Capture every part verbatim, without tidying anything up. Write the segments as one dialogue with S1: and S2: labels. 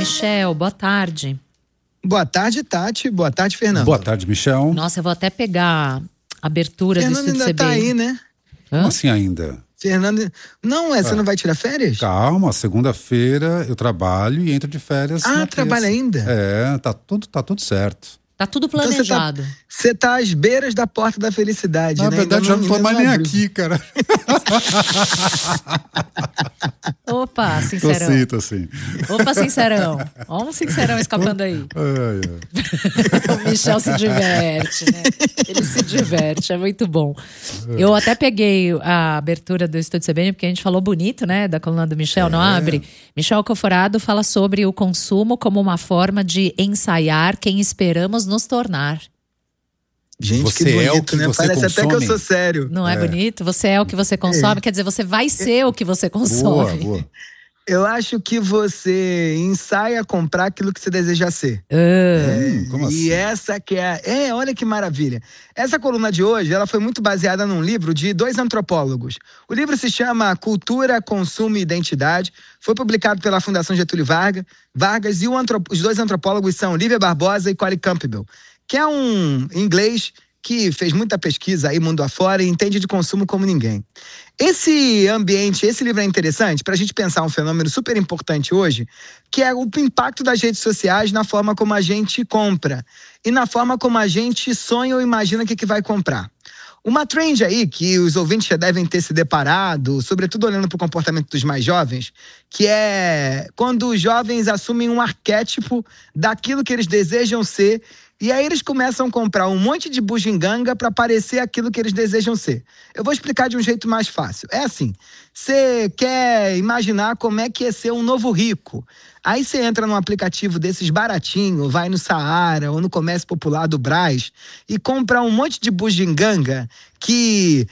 S1: Michel, boa tarde.
S2: Boa tarde, Tati. Boa tarde, Fernando.
S3: Boa tarde, Michel.
S1: Nossa, eu vou até pegar a abertura
S2: Fernando
S1: do Estúdio
S2: ainda
S1: C B.
S2: tá aí, né?
S1: Hã?
S3: Como assim ainda?
S2: Fernando... Não, é, você
S3: Ah.
S2: não vai tirar férias?
S3: Calma, segunda-feira eu trabalho e entro de férias.
S2: Ah,
S3: na
S2: trabalha
S3: terça.
S2: ainda?
S3: É, tá tudo, tá tudo certo.
S1: Tá tudo
S2: Então você tá,
S1: planejado.
S2: você tá às beiras da porta da felicidade,
S3: Na
S2: né?
S3: verdade,
S2: Ainda
S3: já não tô
S2: ainda
S3: mais nem
S2: abriu.
S3: aqui, cara.
S1: Opa,
S3: Tô
S1: sincerão.
S3: sim, tô sim.
S1: Opa, sincerão. Ó um sincerão escapando aí.
S3: Ai, ai.
S1: O Michel se diverte, né? Ele se diverte, é muito bom. Eu até peguei a abertura do Estúdio C B N, porque a gente falou bonito, né? Da coluna do Michel, não
S3: É.
S1: abre? Michel Alcoforado fala sobre o consumo como uma forma de ensaiar quem esperamos nos tornar.
S2: Gente,
S3: Você
S2: que bonito,
S3: é o que
S2: né?
S3: você
S2: Parece até que eu
S3: consome.
S2: sou sério.
S1: Não é, bonito? Você é o que você consome, quer dizer, você vai ser o que você
S3: Boa,
S1: consome.
S3: boa.
S2: Eu acho que você ensaia comprar aquilo que você deseja ser.
S1: Ah,
S3: Hum, como assim?
S2: E essa que é, é, olha que maravilha. Essa coluna de hoje, ela foi muito baseada num livro de dois antropólogos. O livro se chama Cultura, Consumo e Identidade. Foi publicado pela Fundação Getúlio Vargas. Vargas e o antrop... os dois antropólogos são Lívia Barbosa e Colin Campbell, que é um inglês que fez muita pesquisa aí mundo afora e entende de consumo como ninguém. Esse ambiente, esse livro é interessante para a gente pensar um fenômeno super importante hoje, que é o impacto das redes sociais na forma como a gente compra e na forma como a gente sonha ou imagina o que, que vai comprar. Uma trend aí que os ouvintes já devem ter se deparado, sobretudo olhando para o comportamento dos mais jovens, que é quando os jovens assumem um arquétipo daquilo que eles desejam ser. E aí eles começam a comprar um monte de bugiganga para parecer aquilo que eles desejam ser. Eu vou explicar de um jeito mais fácil. É assim, você quer imaginar como é que é ser um novo rico. Aí você entra num aplicativo desses baratinho, vai no Saara ou no Comércio Popular do Brás e compra um monte de bugiganga que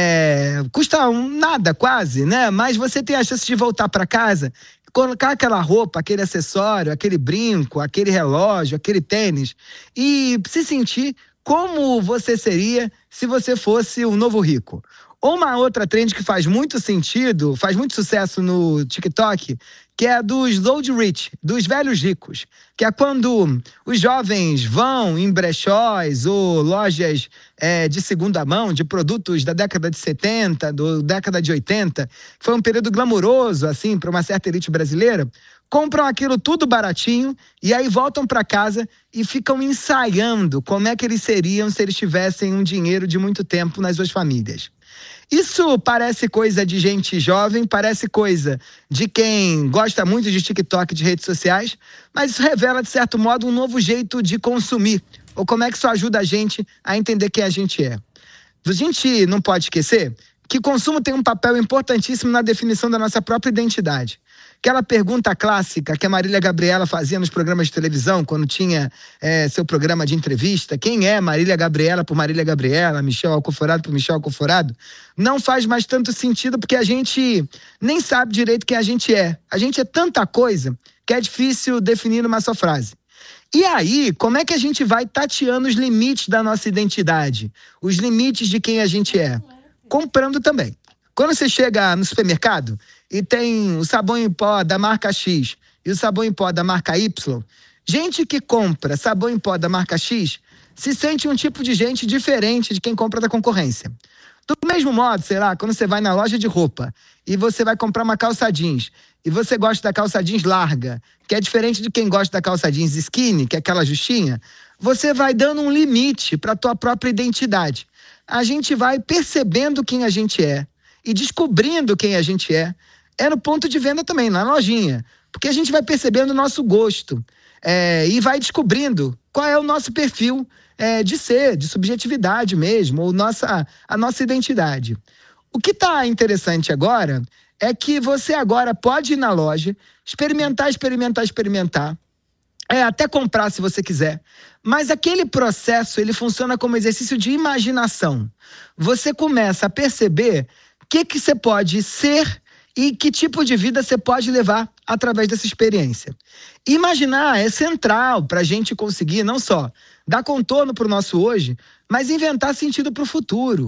S2: é, custa um, nada quase, né? Mas você tem a chance de voltar para casa, colocar aquela roupa, aquele acessório, aquele brinco, aquele relógio, aquele tênis e se sentir como você seria se você fosse um novo rico. Ou uma outra trend que faz muito sentido, faz muito sucesso no TikTok, que é a dos old rich, dos velhos ricos, que é quando os jovens vão em brechós ou lojas é, de segunda mão, de produtos da década de setenta, da década de oitenta, que foi um período glamouroso, assim, para uma certa elite brasileira, compram aquilo tudo baratinho e aí voltam para casa e ficam ensaiando como é que eles seriam se eles tivessem um dinheiro de muito tempo nas suas famílias. Isso parece coisa de gente jovem, parece coisa de quem gosta muito de TikTok, de redes sociais, mas isso revela, de certo modo, um novo jeito de consumir, ou como é que isso ajuda a gente a entender quem a gente é. A gente não pode esquecer que consumo tem um papel importantíssimo na definição da nossa própria identidade. Aquela pergunta clássica que a Marília Gabriela fazia nos programas de televisão, quando tinha é, seu programa de entrevista, quem é Marília Gabriela por Marília Gabriela, Michel Alcoforado por Michel Alcoforado, não faz mais tanto sentido porque a gente nem sabe direito quem a gente é. A gente é tanta coisa que é difícil definir numa só frase. E aí, como é que a gente vai tateando os limites da nossa identidade? Os limites de quem a gente é? Comprando também. Quando você chega no supermercado e tem o sabão em pó da marca X e o sabão em pó da marca Y, gente que compra sabão em pó da marca X se sente um tipo de gente diferente de quem compra da concorrência. Do mesmo modo, sei lá, quando você vai na loja de roupa e você vai comprar uma calça jeans e você gosta da calça jeans larga, que é diferente de quem gosta da calça jeans skinny, que é aquela justinha, você vai dando um limite para a tua própria identidade. A gente vai percebendo quem a gente é e descobrindo quem a gente é, é no ponto de venda também, na lojinha. Porque a gente vai percebendo o nosso gosto é, e vai descobrindo qual é o nosso perfil é, de ser, de subjetividade mesmo, ou nossa, a nossa identidade. O que está interessante agora é que você agora pode ir na loja, experimentar, experimentar, experimentar, é, até comprar se você quiser. Mas aquele processo, ele funciona como exercício de imaginação. Você começa a perceber o que, que você pode ser e que tipo de vida você pode levar através dessa experiência. Imaginar é central para a gente conseguir não só dar contorno para o nosso hoje, mas inventar sentido para o futuro.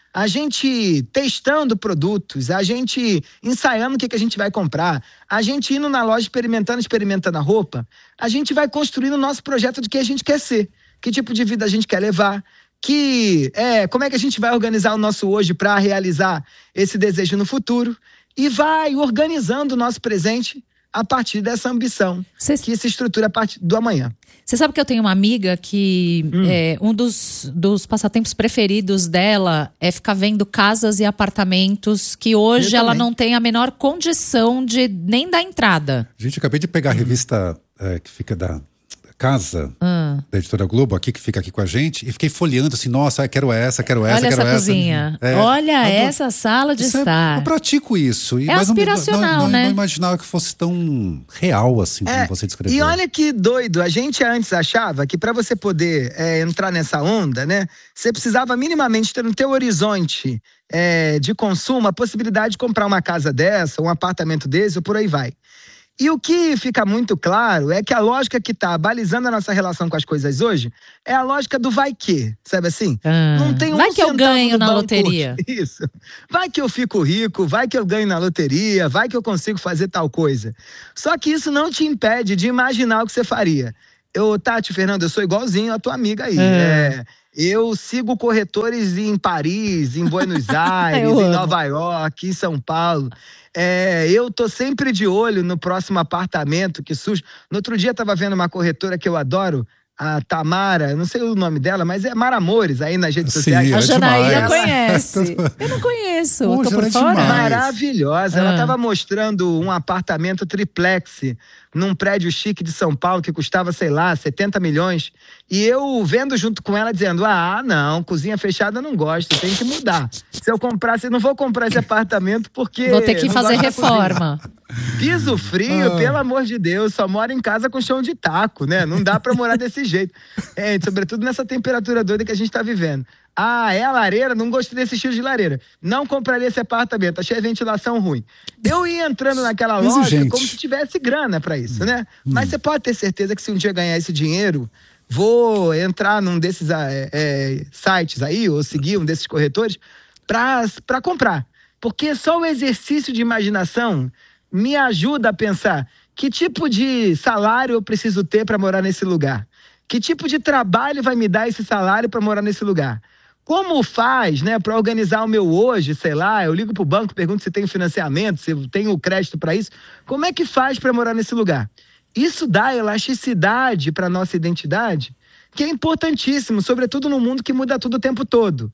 S2: a gente testando produtos, a gente ensaiando o que, que a gente vai comprar, a gente indo na loja experimentando, experimentando a roupa, a gente vai construindo o nosso projeto de que a gente quer ser, que tipo de vida a gente quer levar, que, é, como é que a gente vai organizar o nosso hoje para realizar esse desejo no futuro, e vai organizando o nosso presente a partir dessa ambição Cê... que se estrutura a partir do amanhã.
S1: Você sabe que eu tenho uma amiga que hum. é, um dos, dos passatempos preferidos dela é ficar vendo casas e apartamentos que hoje ela não tem a menor condição de nem dar entrada.
S3: Gente, eu acabei de pegar a revista é, que fica da Casa, hum. da Editora Globo, aqui, que fica aqui com a gente, e fiquei folheando assim, nossa, quero essa, quero essa,
S1: Olha
S3: quero
S1: essa
S3: essa.
S1: Cozinha.
S3: É,
S1: Olha
S3: adoro.
S1: Essa sala de
S3: isso
S1: estar.
S3: É, eu pratico isso. E,
S1: é
S3: mas
S1: aspiracional,
S3: não, não,
S1: né?
S3: Não imaginava que fosse tão real assim,
S2: é,
S3: como você descreveu.
S2: E olha que doido, a gente antes achava que para você poder é, entrar nessa onda, né, você precisava minimamente ter no teu horizonte é, de consumo a possibilidade de comprar uma casa dessa, um apartamento desse, ou por aí vai. E o que fica muito claro é que a lógica que está balizando a nossa relação com as coisas hoje é a lógica do vai que, sabe assim?
S1: Ah,
S2: não tem um
S1: vai que eu ganho na
S2: banco.
S1: loteria.
S2: Isso. Vai que eu fico rico, vai que eu ganho na loteria, vai que eu consigo fazer tal coisa. Só que isso não te impede de imaginar o que você faria. Eu, Tati, Fernando, eu sou igualzinho a tua amiga aí. É. É, eu sigo corretores em Paris, em Buenos Aires, em Nova York, em São Paulo. É, eu tô sempre de olho no próximo apartamento que surge. No outro dia eu tava vendo uma corretora que eu adoro, a Tamara, não sei o nome dela, mas é Mara Amores, aí nas redes
S3: Sim,
S2: sociais.
S3: é
S1: a Janaína
S3: demais.
S1: conhece. Eu não conheço,
S3: Pô,
S1: eu tô por
S3: é
S1: fora.
S3: demais.
S2: Maravilhosa.
S1: Ah.
S2: Ela tava mostrando um apartamento triplex num prédio chique de São Paulo que custava, sei lá, setenta milhões. E eu vendo junto com ela, dizendo, ah, não, cozinha fechada eu não gosto, tem que mudar. Se eu comprasse, eu não vou comprar esse apartamento porque...
S1: Vou ter que
S2: não
S1: fazer
S2: gosto da
S1: reforma.
S2: Piso frio, ah. pelo amor de Deus, só mora em casa com chão de taco, né? Não dá pra morar desse jeito. É, sobretudo nessa temperatura doida que a gente tá vivendo. Ah, é a lareira? Não gostei desse estilo de lareira. Não compraria esse apartamento, achei a ventilação ruim. Eu ia entrando naquela loja
S3: Exigente.
S2: como se tivesse grana pra isso, né? Hum. Mas você pode ter certeza que se um dia ganhar esse dinheiro, vou entrar num desses é, é, sites aí, ou seguir um desses corretores, pra, pra comprar. Porque só o exercício de imaginação me ajuda a pensar que tipo de salário eu preciso ter para morar nesse lugar. Que tipo de trabalho vai me dar esse salário para morar nesse lugar? Como faz, né, para organizar o meu hoje, sei lá, eu ligo pro banco, pergunto se tem financiamento, se eu tenho crédito para isso. Como é que faz para morar nesse lugar? Isso dá elasticidade para nossa identidade, que é importantíssimo, sobretudo no mundo que muda tudo o tempo todo.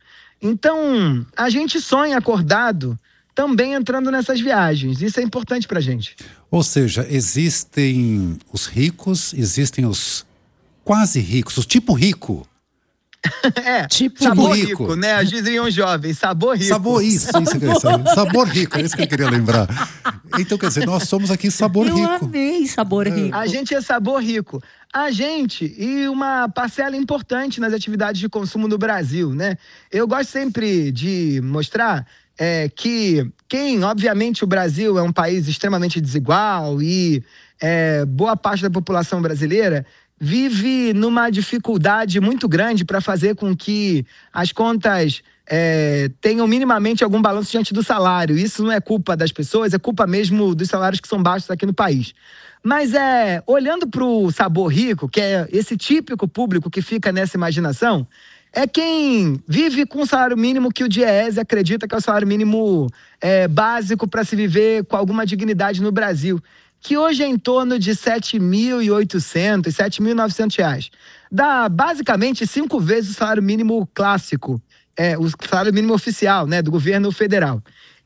S2: Então, a gente sonha acordado também entrando nessas viagens. Isso é importante pra gente.
S3: Ou seja, existem os ricos, existem os quase ricos, os tipo rico.
S2: É,
S1: tipo
S2: sabor
S3: rico.
S2: rico, né? Diziam jovens, sabor rico.
S3: Sabor, isso, sabor. isso, isso, sabor rico, é isso que eu queria lembrar. Então, quer dizer, nós somos aqui sabor
S1: eu
S3: rico.
S1: Eu amei sabor rico.
S2: A gente é sabor rico. A gente e uma parcela importante nas atividades de consumo no Brasil, né? Eu gosto sempre de mostrar é, que quem, obviamente, o Brasil é um país extremamente desigual e é, boa parte da população brasileira vive numa dificuldade muito grande para fazer com que as contas é, tenham minimamente algum balanço diante do salário. Isso não é culpa das pessoas, é culpa mesmo dos salários que são baixos aqui no país. Mas é, olhando para o sabor rico, que é esse típico público que fica nessa imaginação, é quem vive com o salário mínimo que o Diese acredita que é o salário mínimo é, básico para se viver com alguma dignidade no Brasil, que hoje é em torno de sete mil e oitocentos, sete mil e novecentos reais. Dá basicamente cinco vezes o salário mínimo clássico, é, o salário mínimo oficial, né, do governo federal.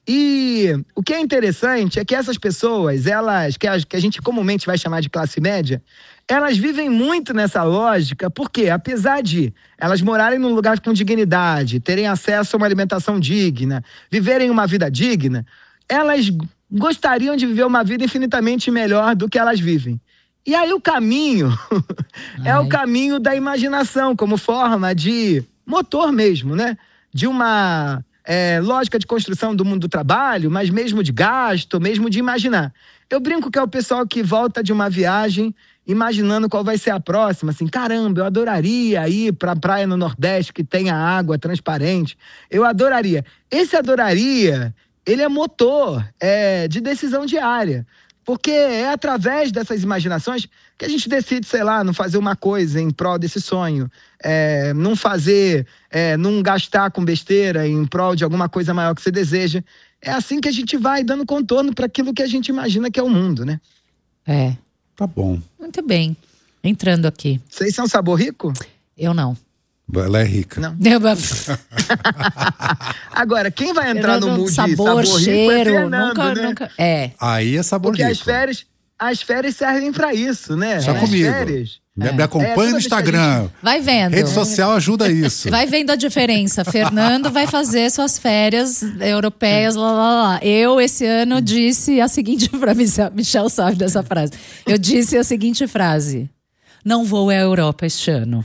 S2: E o que é interessante é que essas pessoas, elas, que a, que a gente comumente vai chamar de classe média, elas vivem muito nessa lógica, porque apesar de elas morarem num lugar com dignidade, terem acesso a uma alimentação digna, viverem uma vida digna, elas gostariam de viver uma vida infinitamente melhor do que elas vivem. E aí o caminho é o caminho da imaginação, como forma de motor mesmo, né? De uma é, lógica de construção do mundo do trabalho, mas mesmo de gasto, mesmo de imaginar. Eu brinco que é o pessoal que volta de uma viagem imaginando qual vai ser a próxima, assim, caramba, eu adoraria ir pra praia no Nordeste que tenha água transparente, eu adoraria. Esse adoraria, ele é motor é, de decisão diária, porque é através dessas imaginações que a gente decide, sei lá, não fazer uma coisa em prol desse sonho, é, não fazer, é, não gastar com besteira em prol de alguma coisa maior que você deseja. É assim que a gente vai dando contorno para aquilo que a gente imagina que é o mundo, né?
S1: É.
S3: Tá bom.
S1: Muito bem. Entrando aqui.
S2: Vocês são sabor rico?
S1: Eu não.
S3: Ela é rica.
S2: Não. Agora, quem vai entrar no mood
S1: sabor,
S2: sabor
S1: cheiro,
S2: rico é Fernando,
S1: nunca,
S2: né?
S1: nunca... É.
S3: Aí é sabor
S2: Porque
S3: rico.
S2: as férias, as férias servem pra isso, né?
S3: Só
S2: as
S3: comigo.
S2: Férias...
S3: Me,
S1: É.
S3: me acompanha
S2: É,
S3: no Instagram.
S2: gente...
S1: Vai vendo.
S3: Rede social ajuda isso.
S1: Vai vendo a diferença. Fernando vai fazer suas férias europeias, lá, lá, lá. Eu, esse ano, disse a seguinte frase. Michel sabe dessa frase. Eu disse a seguinte frase. Não vou à Europa este ano.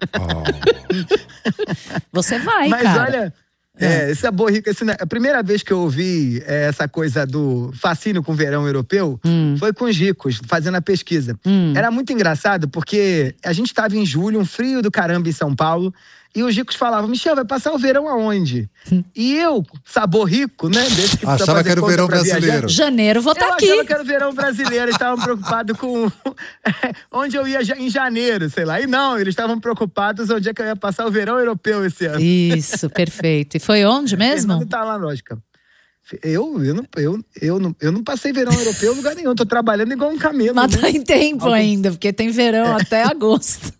S3: Oh.
S1: Você vai,
S2: Mas
S1: cara.
S2: olha... É, esse sabor rico, esse, a primeira vez que eu ouvi é, essa coisa do fascínio com o verão europeu hum. foi com os ricos, fazendo a pesquisa. Hum. Era muito engraçado porque a gente estava em julho, um frio do caramba em São Paulo, e os ricos falavam, Michel, vai passar o verão aonde? Hum. E eu, sabor rico, né? Desse que
S3: achava que era o verão brasileiro. Viajar,
S1: janeiro, vou estar tá aqui.
S2: Eu achava que era o verão brasileiro, eles estavam preocupados com onde eu ia em janeiro, sei lá. E não, eles estavam preocupados onde é que eu ia passar o verão europeu esse ano.
S1: Isso, perfeito. E foi onde mesmo?
S2: Não tá lá, lógica. Eu, eu, não, eu, eu, não, eu não passei verão europeu em lugar nenhum, tô trabalhando igual um camelo.
S1: Mas
S2: né?
S1: tá em tempo Algum... ainda, porque tem verão é. até agosto.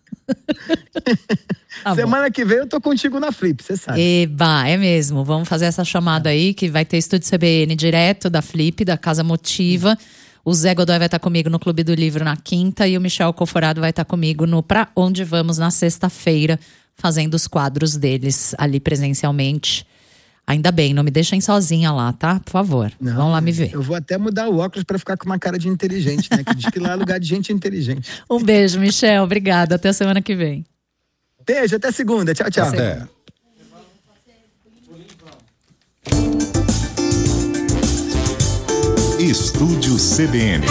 S2: Tá Semana bom. que vem eu tô contigo na Flip, você sabe.
S1: Eba, é mesmo. Vamos fazer essa chamada aí, que vai ter estúdio C B N direto da Flip, da Casa Motiva. O Zé Godoy vai estar comigo no Clube do Livro na quinta e o Michel Conforado vai estar comigo no Pra Onde Vamos na sexta-feira, fazendo os quadros deles ali presencialmente. Ainda bem, não me deixem sozinha lá, tá? Por favor, não, vão lá me ver.
S2: Eu vou até mudar o óculos pra ficar com uma cara de inteligente, né? Que diz que lá é lugar de gente inteligente.
S1: Um beijo, Michel. Obrigada. Até a semana que vem.
S2: Beijo, até segunda. Tchau, tchau.
S3: Até.
S4: Estúdio C B N.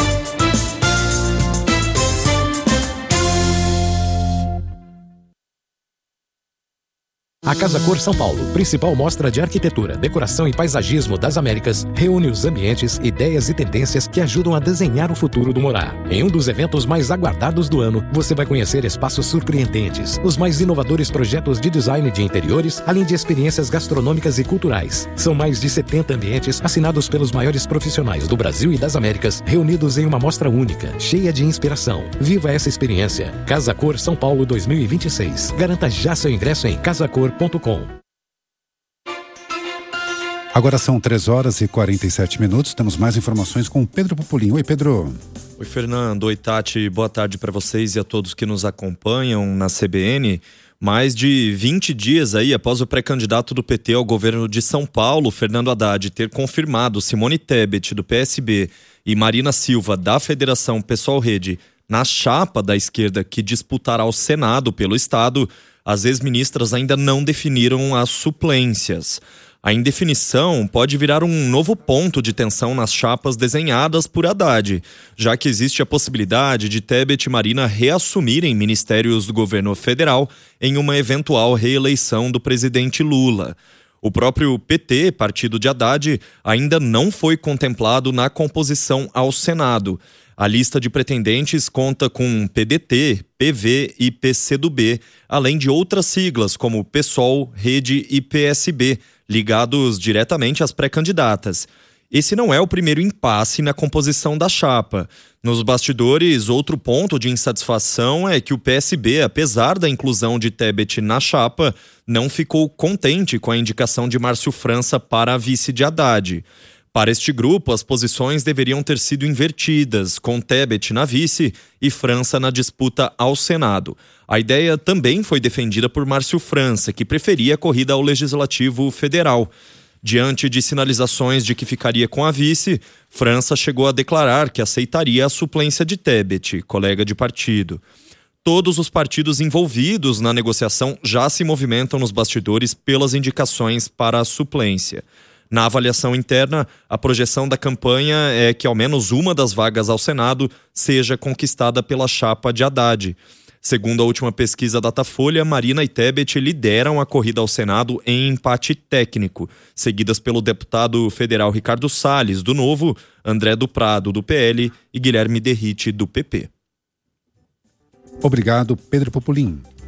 S5: A Casa Cor São Paulo, principal mostra de arquitetura, decoração e paisagismo das Américas, reúne os ambientes, ideias e tendências que ajudam a desenhar o futuro do morar. Em um dos eventos mais aguardados do ano, você vai conhecer espaços surpreendentes, os mais inovadores projetos de design de interiores, além de experiências gastronômicas e culturais. São mais de setenta ambientes assinados pelos maiores profissionais do Brasil e das Américas, reunidos em uma mostra única, cheia de inspiração. Viva essa experiência. Casa Cor São Paulo dois mil e vinte e seis. Garanta já seu ingresso em casacor ponto com.
S3: Agora são três horas e quarenta e sete minutos. Temos mais informações com o Pedro Pupulinho. Oi, Pedro.
S6: Oi, Fernando. Oi, Tati. Boa tarde para vocês e a todos que nos acompanham na C B N. Mais de vinte dias aí após o pré-candidato do P T ao governo de São Paulo, Fernando Haddad, ter confirmado Simone Tebet, do P S B, e Marina Silva, da Federação Pessoal Rede, na chapa da esquerda que disputará o Senado pelo Estado, as ex-ministras ainda não definiram as suplências. A indefinição pode virar um novo ponto de tensão nas chapas desenhadas por Haddad, já que existe a possibilidade de Tebet e Marina reassumirem ministérios do governo federal em uma eventual reeleição do presidente Lula. O próprio P T, partido de Haddad, ainda não foi contemplado na composição ao Senado. A lista de pretendentes conta com P D T, P V e P C do B, além de outras siglas como PSOL, Rede e P S B, ligados diretamente às pré-candidatas. Esse não é o primeiro impasse na composição da chapa. Nos bastidores, outro ponto de insatisfação é que o P S B, apesar da inclusão de Tebet na chapa, não ficou contente com a indicação de Márcio França para a vice de Haddad. Para este grupo, as posições deveriam ter sido invertidas, com Tebet na vice e França na disputa ao Senado. A ideia também foi defendida por Márcio França, que preferia a corrida ao Legislativo Federal. Diante de sinalizações de que ficaria com a vice, França chegou a declarar que aceitaria a suplência de Tebet, colega de partido. Todos os partidos envolvidos na negociação já se movimentam nos bastidores pelas indicações para a suplência. Na avaliação interna, a projeção da campanha é que ao menos uma das vagas ao Senado seja conquistada pela chapa de Haddad. Segundo a última pesquisa Datafolha, Marina e Tebet lideram a corrida ao Senado em empate técnico, seguidas pelo deputado federal Ricardo Salles, do Novo, André do Prado, do P L e Guilherme Derrite, do P P.
S3: Obrigado, Pedro Popolin.